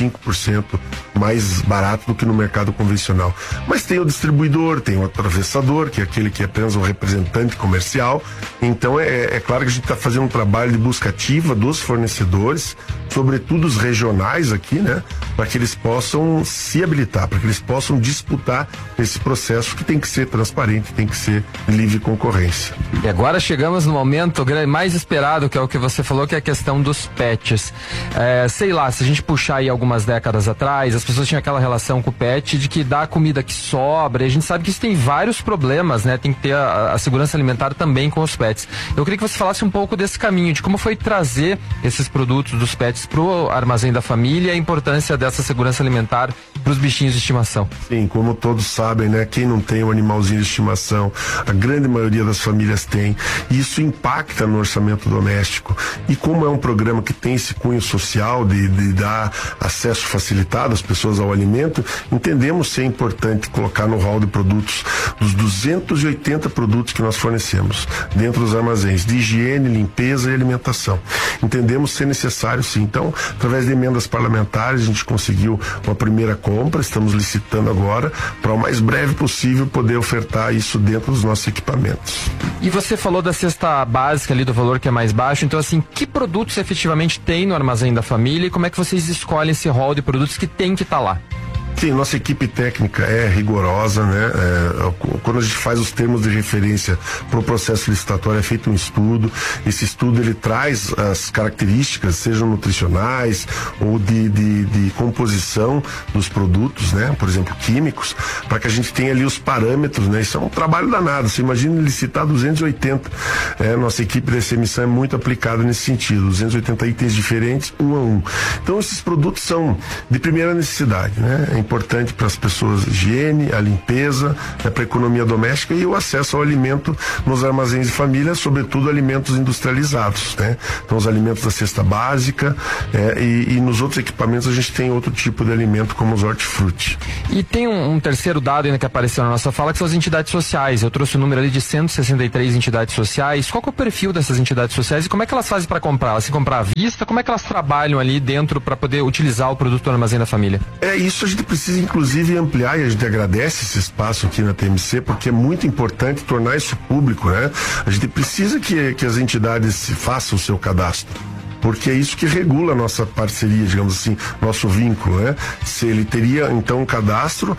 25% mais barato do que no mercado convencional. Mas tem o distribuidor, tem o atravessador, que é aquele que é apenas um representante comercial. Então, é claro que a gente está fazendo um trabalho de busca ativa dos fornecedores, sobretudo os regionais aqui, né? Para que eles possam se habilitar, para que eles possam disputar esse processo que tem que ser transparente, tem que ser livre concorrência. E agora chegamos no momento mais esperado, que é o que você falou, que é a questão dos pets. Sei lá, se a gente puxar aí algumas décadas atrás, as pessoas tinham aquela relação com o pet de que dá comida que sobra, e a gente sabe que isso tem vários problemas, né? Tem que ter a segurança alimentar também com os pets. Eu queria que você falasse um pouco desse caminho, de como foi trazer esses produtos dos pets pro armazém da família e a importância dessa segurança alimentar para os bichinhos de estimação. Sim, como todos sabem, né? Quem não tem um animalzinho de estimação, a grande maioria das famílias tem, e isso impacta no orçamento doméstico. E como é um programa que tem esse cunho social de dar acesso facilitado às pessoas ao alimento, entendemos ser importante colocar no hall de produtos, dos 280 produtos que nós fornecemos dentro dos armazéns, de higiene, limpeza e alimentação. Entendemos ser necessário, sim. Então, através de emendas parlamentares, a gente conseguiu uma primeira compra, estamos licitando agora, para o mais breve possível poder ofertar isso dentro dos nossos equipamentos. E você falou da cesta básica ali, do valor que é mais baixo, então assim, que produtos efetivamente tem no armazém da família e como é que vocês escolhem esse rol de produtos que tem que estar lá? Sim, nossa equipe técnica é rigorosa, né? Quando a gente faz os termos de referência para o processo licitatório, é feito um estudo. Esse estudo ele traz as características, sejam nutricionais ou de composição dos produtos, né? Por exemplo, químicos, para que a gente tenha ali os parâmetros, né? Isso é um trabalho danado. Você imagina licitar 280. Nossa equipe dessa emissão é muito aplicada nesse sentido. 280 itens diferentes, um a um. Então, esses produtos são de primeira necessidade, né? É importante para as pessoas a higiene, a limpeza, para a economia doméstica e o acesso ao alimento nos armazéns de família, sobretudo alimentos industrializados, né? Então os alimentos da cesta básica e nos outros equipamentos a gente tem outro tipo de alimento como os hortifruti. E tem um terceiro dado ainda que apareceu na nossa fala, que são as entidades sociais. Eu trouxe o número ali de 163 entidades sociais. Qual que é o perfil dessas entidades sociais e como é que elas fazem para comprar? Elas se comprar à vista? Como é que elas trabalham ali dentro para poder utilizar o produto do armazém da família? Isso a gente precisa inclusive ampliar e a gente agradece esse espaço aqui na TMC porque é muito importante tornar isso público, né? A gente precisa que as entidades façam o seu cadastro, porque é isso que regula a nossa parceria, digamos assim, nosso vínculo, né? Se ele teria, então, um cadastro,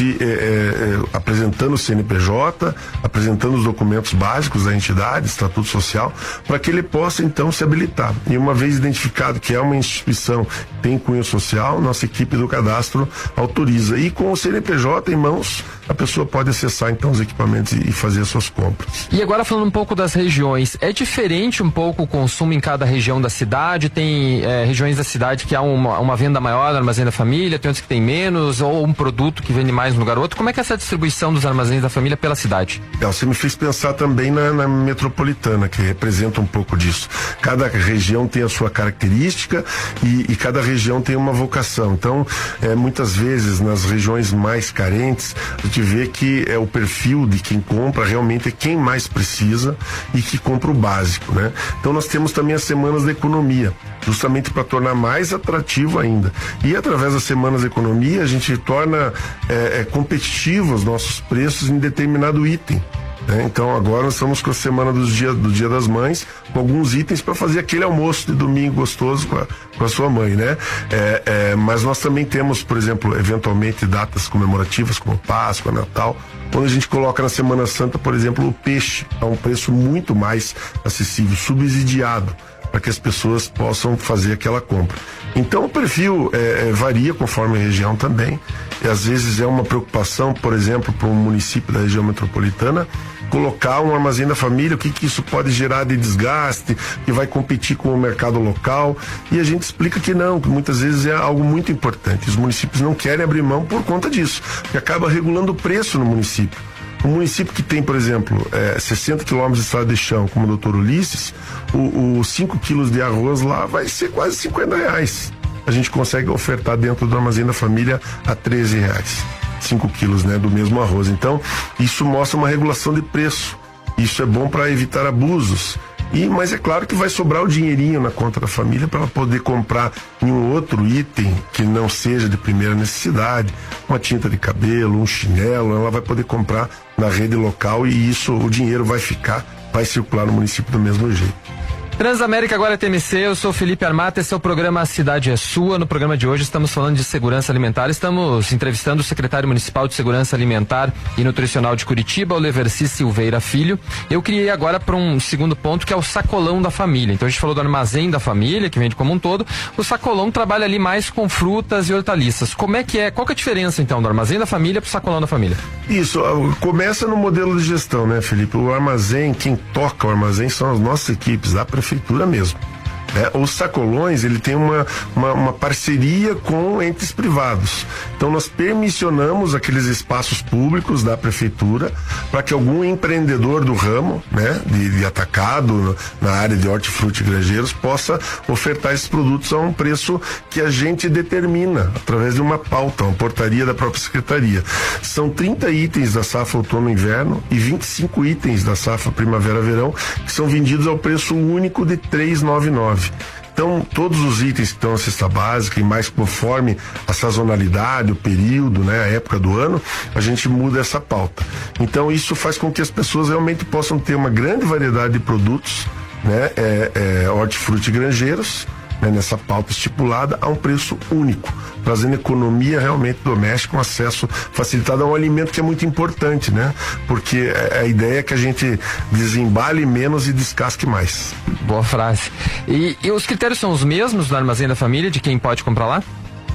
apresentando o CNPJ, apresentando os documentos básicos da entidade, estatuto social, para que ele possa, então, se habilitar. E uma vez identificado que é uma instituição que tem cunho social, nossa equipe do cadastro autoriza. E com o CNPJ em mãos, a pessoa pode acessar, então, os equipamentos e fazer as suas compras. E agora falando um pouco das regiões, é diferente um pouco o consumo em cada região da cidade? Tem regiões da cidade que há uma venda maior no armazém da família, tem outros que tem menos, ou um produto que vende mais num lugar ou outro. Como é que é essa distribuição dos armazéns da família pela cidade? Você me fez pensar também na metropolitana, que representa um pouco disso. Cada região tem a sua característica e cada região tem uma vocação. Então, muitas vezes, nas regiões mais carentes, a gente vê que o perfil de quem compra realmente é quem mais precisa e que compra o básico, né? Então, nós temos também as semanas da economia, justamente para tornar mais atrativo ainda. E através das semanas de economia, a gente torna competitivos os nossos preços em determinado item. Então agora nós estamos com a semana do Dia das Mães, com alguns itens para fazer aquele almoço de domingo gostoso com a sua mãe, né? Mas nós também temos, por exemplo, eventualmente datas comemorativas como Páscoa, Natal, onde a gente coloca na Semana Santa, por exemplo, o peixe a um preço muito mais acessível, subsidiado, para que as pessoas possam fazer aquela compra. Então o perfil varia conforme a região também, e às vezes é uma preocupação, por exemplo, para um município da região metropolitana, colocar um armazém da família, o que isso pode gerar de desgaste, que vai competir com o mercado local, e a gente explica que não, que muitas vezes é algo muito importante. Os municípios não querem abrir mão por conta disso, que acaba regulando o preço no município. Um município que tem, por exemplo, 60 quilômetros de estrada de chão, como o Dr. Ulisses, os 5 quilos de arroz lá vai ser quase R$50. A gente consegue ofertar dentro do armazém da família a R$13. 5 quilos, né, do mesmo arroz. Então, isso mostra uma regulação de preço. Isso é bom para evitar abusos. Mas é claro que vai sobrar o dinheirinho na conta da família para ela poder comprar em um outro item que não seja de primeira necessidade, uma tinta de cabelo, um chinelo, ela vai poder comprar na rede local e o dinheiro vai circular no município do mesmo jeito. Transamérica agora é TMC, eu sou Felipe Armata, esse é o programa A Cidade é Sua. No programa de hoje estamos falando de segurança alimentar, estamos entrevistando o secretário municipal de Segurança Alimentar e Nutricional de Curitiba, o Leverci Silveira Filho. Eu queria ir agora para um segundo ponto, que é o sacolão da família. Então a gente falou do armazém da família, que vende como um todo, o sacolão trabalha ali mais com frutas e hortaliças. Qual que é a diferença então do armazém da família para o sacolão da família? Isso, começa no modelo de gestão, né, Felipe? O armazém, quem toca o armazém são as nossas equipes da prefeitura mesmo. Os sacolões, ele tem uma parceria com entes privados. Então nós permissionamos aqueles espaços públicos da prefeitura para que algum empreendedor do ramo, né, de atacado na área de hortifruti e granjeiros possa ofertar esses produtos a um preço que a gente determina através de uma pauta, uma portaria da própria secretaria. São 30 itens da safra outono e inverno e 25 itens da safra primavera-verão que são vendidos ao preço único de R$ 3,99. Então, todos os itens que estão na cesta básica e mais conforme a sazonalidade, o período, né, a época do ano, a gente muda essa pauta. Então, isso faz com que as pessoas realmente possam ter uma grande variedade de produtos, né, hortifruti e granjeiros, né, nessa pauta estipulada a um preço único, trazendo economia realmente doméstica, um acesso facilitado a um alimento que é muito importante, né? Porque a ideia é que a gente desembale menos e descasque mais. Boa frase. E os critérios são os mesmos do armazém da família, de quem pode comprar lá?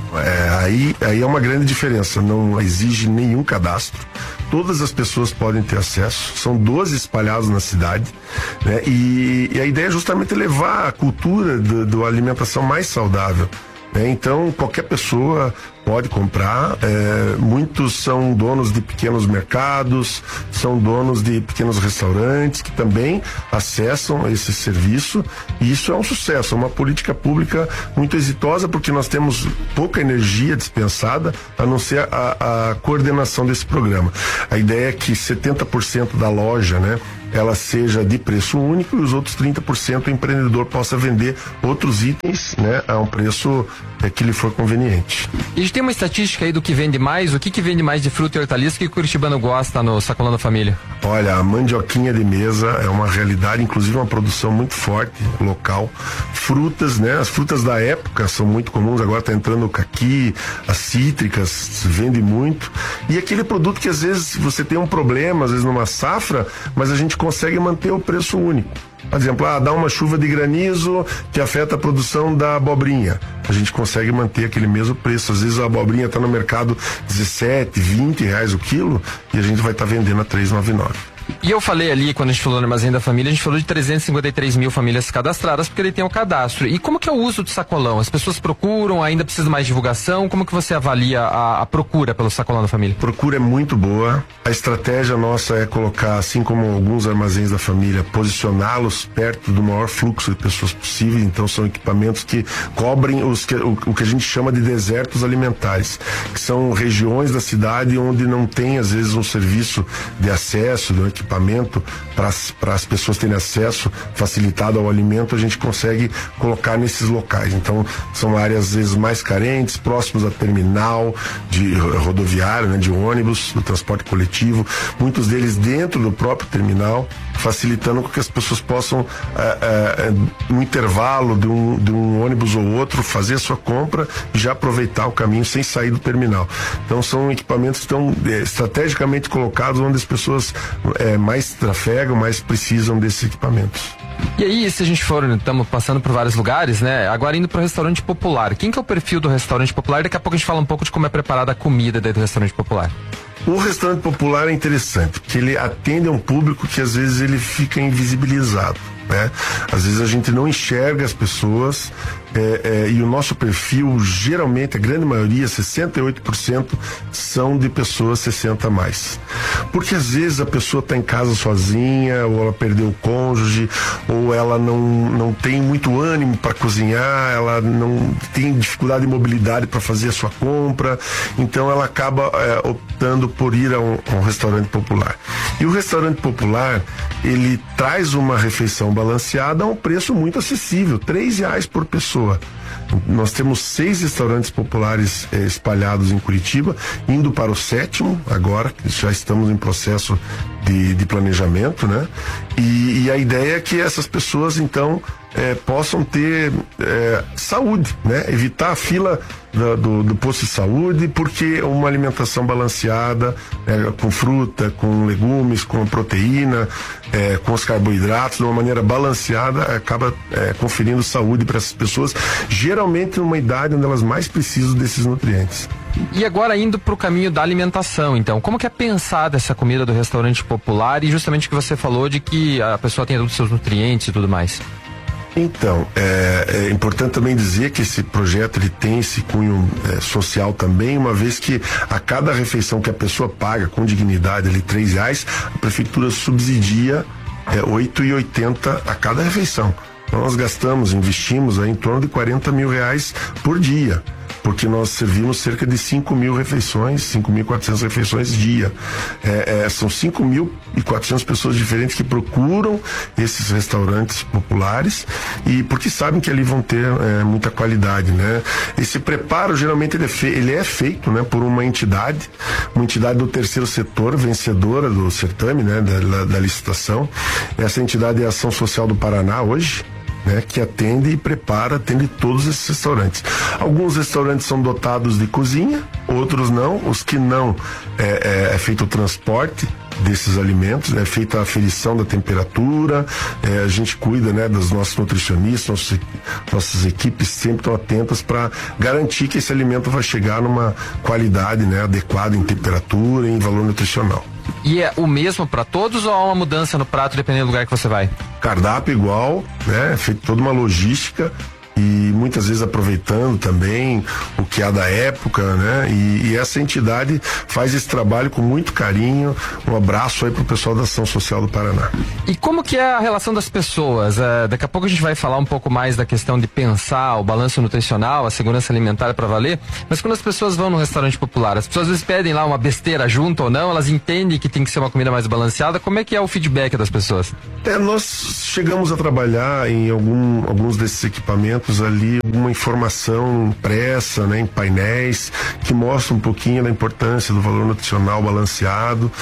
Aí é uma grande diferença, não exige nenhum cadastro, todas as pessoas podem ter acesso, são 12 espalhados na cidade, né? E a ideia é justamente levar a cultura da alimentação mais saudável, né? Então qualquer pessoa pode comprar, muitos são donos de pequenos mercados, são donos de pequenos restaurantes que também acessam esse serviço, e isso é um sucesso, é uma política pública muito exitosa, porque nós temos pouca energia dispensada, a não ser a coordenação desse programa. A ideia é que 70% da loja, né, ela seja de preço único e os outros 30% o empreendedor possa vender outros itens, né, a um preço que lhe for conveniente. E a gente tem uma estatística aí do que vende mais, o que vende mais de fruta e hortaliça que o curitibano gosta no sacolão da família? Olha, a mandioquinha de mesa é uma realidade, inclusive uma produção muito forte, local. Frutas, né, as frutas da época são muito comuns, agora está entrando o caqui, as cítricas, se vende muito. E aquele produto que às vezes você tem um problema, às vezes numa safra, mas a gente consegue manter o preço único. Por exemplo, dá uma chuva de granizo que afeta a produção da abobrinha. A gente consegue manter aquele mesmo preço. Às vezes a abobrinha está no mercado R$17, R$20 o quilo e a gente vai estar vendendo a R$3,99. E eu falei ali, quando a gente falou no armazém da família, a gente falou de 353 mil famílias cadastradas, porque ele tem o cadastro. E como que é o uso do sacolão? As pessoas procuram, ainda precisa mais divulgação? Como que você avalia a procura pelo sacolão da família? A procura é muito boa. A estratégia nossa é colocar, assim como alguns armazéns da família, posicioná-los perto do maior fluxo de pessoas possível. Então são equipamentos que cobrem o que a gente chama de desertos alimentares, que são regiões da cidade onde não tem, às vezes, um serviço de acesso, de equipamento para as pessoas terem acesso facilitado ao alimento. A gente consegue colocar nesses locais. Então são áreas às vezes mais carentes, próximos a terminal de rodoviário, né, de ônibus, do transporte coletivo, muitos deles dentro do próprio terminal, facilitando com que as pessoas possam no intervalo de um ônibus ou outro fazer a sua compra e já aproveitar o caminho sem sair do terminal. Então são equipamentos que estão estrategicamente colocados onde as pessoas mais trafegam, mais precisam desses equipamentos. E aí, se a gente for, estamos passando por vários lugares, né? Agora indo para o restaurante popular. Quem que é o perfil do restaurante popular? Daqui a pouco a gente fala um pouco de como é preparada a comida dentro do restaurante popular. O restaurante popular é interessante, porque ele atende a um público que às vezes ele fica invisibilizado, né? Às vezes a gente não enxerga as pessoas, e o nosso perfil, geralmente, a grande maioria, 68%, são de pessoas 60 a mais. Porque às vezes a pessoa está em casa sozinha, ou ela perdeu o cônjuge, ou ela não tem muito ânimo para cozinhar, ela não tem dificuldade de mobilidade para fazer a sua compra, então ela acaba optando por ir a um restaurante popular. E o restaurante popular, ele traz uma refeição balanceada a um preço muito acessível, R$3 por pessoa. Nós temos 6 restaurantes populares espalhados em Curitiba, indo para o 7º agora, que já estamos em processo de planejamento, né? E a ideia é que essas pessoas, então, possam ter saúde, né? Evitar a fila do posto de saúde, porque uma alimentação balanceada, com fruta, com legumes, com proteína, com os carboidratos, de uma maneira balanceada, acaba conferindo saúde para essas pessoas, geralmente numa idade onde elas mais precisam desses nutrientes. E agora indo para o caminho da alimentação, então, como que é pensada essa comida do restaurante popular e justamente o que você falou de que a pessoa tem todos os seus nutrientes e tudo mais? Então, é importante também dizer que esse projeto ele tem esse cunho social também, uma vez que a cada refeição que a pessoa paga com dignidade, ali R$3, a prefeitura subsidia R$8,80 a cada refeição. Então, nós investimos aí em torno de R$40 mil por dia, porque nós servimos cerca de 5.000 refeições, 5.400 refeições dia. São 5.400 pessoas diferentes que procuram esses restaurantes populares, e porque sabem que ali vão ter muita qualidade, né? Esse preparo, geralmente, ele é feito, né, por uma entidade do terceiro setor, vencedora do certame, né, da licitação. Essa entidade é a Ação Social do Paraná hoje, né, que atende todos esses restaurantes. Alguns restaurantes são dotados de cozinha, outros não. Os que não, é feito o transporte desses alimentos, é feita a aferição da temperatura, a gente cuida, né, dos nossos nutricionistas, nossas equipes sempre estão atentas para garantir que esse alimento vai chegar numa qualidade, né, adequada em temperatura e em valor nutricional. E é o mesmo para todos ou há uma mudança no prato dependendo do lugar que você vai? Cardápio igual, né? Feito toda uma logística e muitas vezes aproveitando também o que há da época, né? E essa entidade faz esse trabalho com muito carinho. Um abraço aí pro pessoal da Ação Social do Paraná. E como que é a relação das pessoas? Daqui a pouco a gente vai falar um pouco mais da questão de pensar o balanço nutricional, a segurança alimentar para valer, mas quando as pessoas vão no restaurante popular, as pessoas às vezes pedem lá uma besteira junto ou não, elas entendem que tem que ser uma comida mais balanceada. Como é que é o feedback das pessoas? Nós chegamos a trabalhar em alguns desses equipamentos ali, uma informação impressa, né, em painéis, que mostra um pouquinho da importância do valor nutricional balanceado.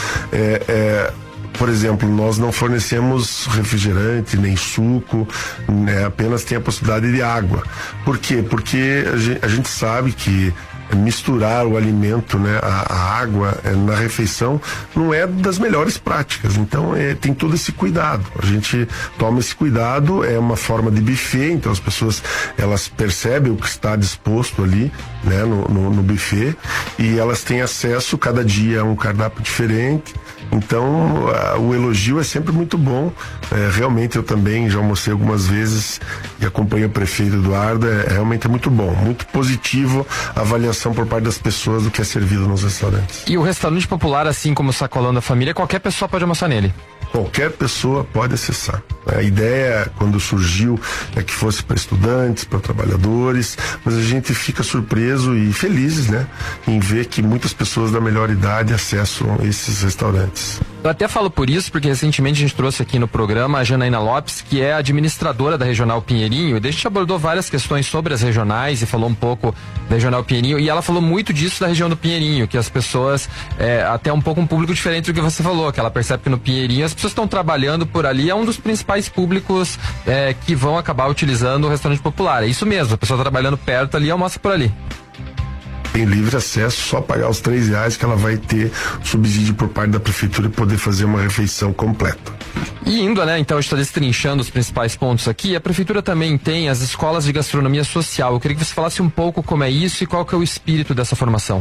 Por exemplo, nós não fornecemos refrigerante, nem suco, né, apenas tem a possibilidade de água. Por quê? Porque a gente sabe que misturar o alimento, né, a água na refeição não é das melhores práticas, então tem todo esse cuidado, a gente toma esse cuidado, é uma forma de buffet, então as pessoas elas percebem o que está disposto ali, né, no buffet, e elas têm acesso cada dia a um cardápio diferente. Então o elogio é sempre muito bom. Realmente eu também já almocei algumas vezes e acompanho o prefeito Eduardo, realmente é muito bom, muito positivo a avaliação por parte das pessoas do que é servido nos restaurantes. E o restaurante popular, assim como o Sacolão da Família, qualquer pessoa pode almoçar nele? Qualquer pessoa pode acessar. A ideia, quando surgiu, é que fosse para estudantes, para trabalhadores, mas a gente fica surpreso e felizes, né, em ver que muitas pessoas da melhor idade acessam esses restaurantes. Eu até falo por isso, porque recentemente a gente trouxe aqui no programa a Janaína Lopes, que é administradora da Regional Pinheirinho, e a gente abordou várias questões sobre as regionais e falou um pouco da Regional Pinheirinho, e ela falou muito disso da região do Pinheirinho, que as pessoas, até um pouco um público diferente do que você falou, que ela percebe que no Pinheirinho as pessoas estão trabalhando por ali, é um dos principais públicos que vão acabar utilizando o restaurante popular. É isso mesmo, a pessoa trabalhando perto ali almoça por ali. tem livre acesso, só pagar os R$3 que ela vai ter subsídio por parte da prefeitura e poder fazer uma refeição completa. E indo, né, então a gente está destrinchando os principais pontos aqui, a prefeitura também tem as escolas de gastronomia social. Eu queria que você falasse um pouco como é isso e qual que é o espírito dessa formação.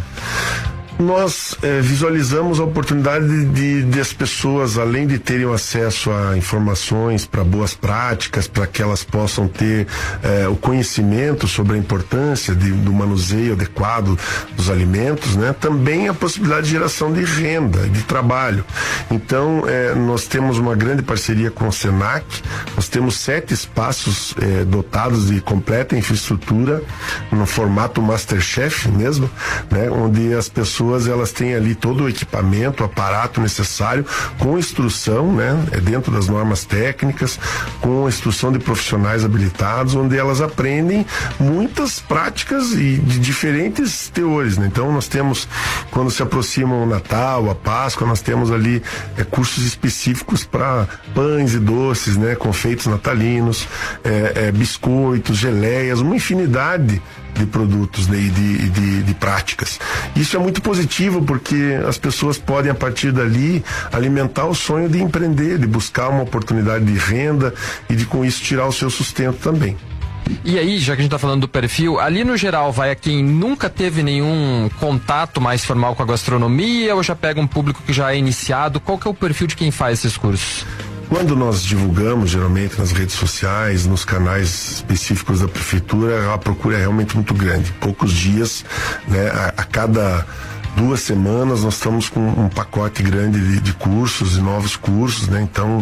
Nós visualizamos a oportunidade de as pessoas, além de terem acesso a informações para boas práticas, para que elas possam ter o conhecimento sobre a importância do manuseio adequado dos alimentos, né? Também a possibilidade de geração de renda, de trabalho. Então, nós temos uma grande parceria com o Senac, nós temos 7 espaços dotados de completa infraestrutura, no formato Masterchef mesmo, né? Onde as pessoas elas têm ali todo o equipamento, o aparato necessário, com instrução, né, dentro das normas técnicas, com instrução de profissionais habilitados, onde elas aprendem muitas práticas e de diferentes teores, né? Então nós temos, quando se aproxima o Natal, a Páscoa, nós temos ali cursos específicos para pães e doces, né, confeitos natalinos, biscoitos, geleias, uma infinidade de produtos, né, e de práticas. Isso é muito positivo porque as pessoas podem, a partir dali, alimentar o sonho de empreender, de buscar uma oportunidade de renda e de, com isso, tirar o seu sustento também. E aí, já que a gente tá falando do perfil, ali no geral vai a quem nunca teve nenhum contato mais formal com a gastronomia ou já pega um público que já é iniciado? Qual que é o perfil de quem faz esses cursos? Quando nós divulgamos, geralmente nas redes sociais, nos canais específicos da prefeitura, a procura é realmente muito grande. Poucos dias, né, a cada 2 semanas nós estamos com um pacote grande de cursos e novos cursos, né? Então,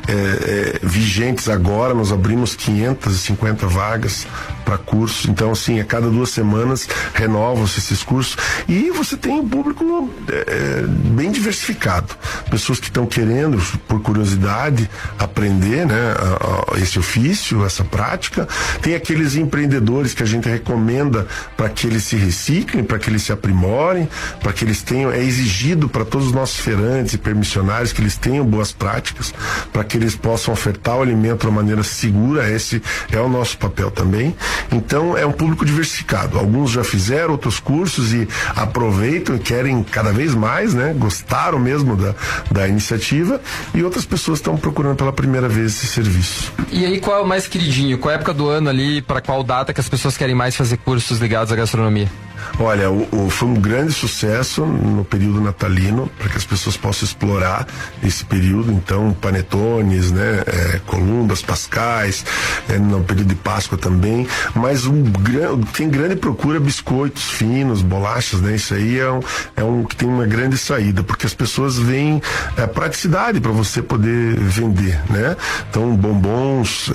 vigentes agora, nós abrimos 550 vagas para cursos. Então, assim, a cada 2 semanas renovam-se esses cursos e você tem um público bem diversificado. Pessoas que estão querendo, por curiosidade, aprender, né, esse ofício, essa prática. Tem aqueles empreendedores que a gente recomenda para que eles se reciclem, para que eles se aprimorem, para que eles tenham, é exigido para todos os nossos feirantes e permissionários que eles tenham boas práticas, para que eles possam ofertar o alimento de uma maneira segura. Esse é o nosso papel também. Então é um público diversificado. Alguns já fizeram outros cursos e aproveitam e querem cada vez mais, né? Gostaram mesmo da iniciativa, e outras pessoas estão procurando pela primeira vez esse serviço. E aí, qual é o mais queridinho? Qual é a época do ano ali, para qual data que as pessoas querem mais fazer cursos ligados à gastronomia? Olha, foi um grande sucesso no período natalino, para que as pessoas possam explorar esse período. Então, panetones, né, columbas, pascais, no período de Páscoa também. Mas tem grande procura biscoitos finos, bolachas, né? Isso aí é um que tem uma grande saída, porque as pessoas veem praticidade para você poder vender, né? Então, bombons,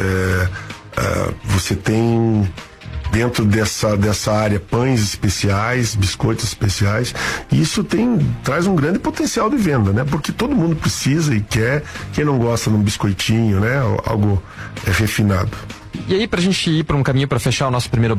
você tem dentro dessa área pães especiais, biscoitos especiais, e isso traz um grande potencial de venda, né? Porque todo mundo precisa e quer, quem não gosta de um biscoitinho, né? Algo refinado. E aí, pra gente ir para um caminho para fechar o nosso primeiro